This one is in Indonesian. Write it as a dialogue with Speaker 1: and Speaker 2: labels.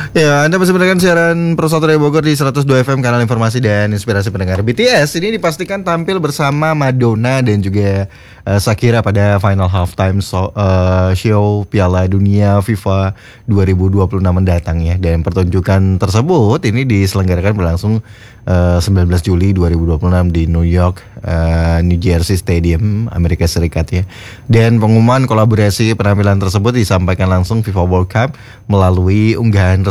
Speaker 1: Ya, Anda masih mendengarkan siaran Pro Satria Bogor di 102 FM, kanal informasi dan inspirasi pendengar. BTS ini dipastikan tampil bersama Madonna dan juga Shakira pada final halftime show Piala Dunia FIFA 2026 mendatang ya. Dan pertunjukan tersebut ini diselenggarakan berlangsung 19 Juli 2026 di New York, New Jersey Stadium, Amerika Serikat ya. Dan pengumuman kolaborasi penampilan tersebut disampaikan langsung FIFA World Cup melalui unggahan